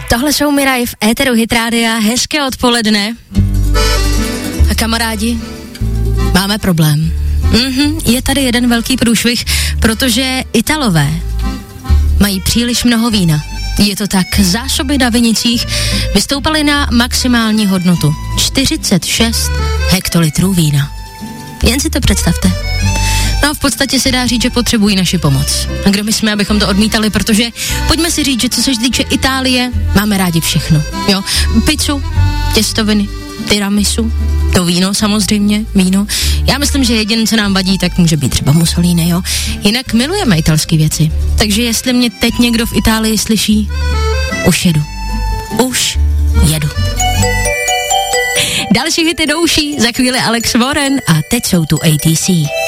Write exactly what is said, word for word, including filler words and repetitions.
Tohle jsou Mirai v éteru Hit Rádia, hezké odpoledne. A kamarádi, máme problém. Mhm, je tady jeden velký průšvih, protože Italové mají příliš mnoho vína. Je to tak, zásoby na vinicích vystoupaly na maximální hodnotu čtyřicet šest hektolitrů vína. Jen si to představte. No a v podstatě se dá říct, že potřebují naši pomoc. A kdo my jsme, abychom to odmítali, protože pojďme si říct, že co se týče Itálie, máme rádi všechno. Jo, pizzu, těstoviny, tiramisu, to víno samozřejmě, víno. Já myslím, že jediné, co nám vadí, tak může být třeba Mussolini, jo. Jinak milujeme italské věci. Takže jestli mě teď někdo v Itálii slyší, už jedu. Už jedu. Další hity do uší, za chvíli Alex Warren a teď jsou tu A T C.